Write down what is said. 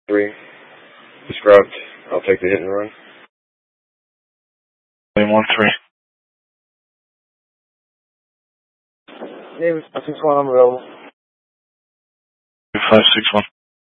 3. Described. I'll take the hit and run. 1-3. David, 6-1, I'm available. 561.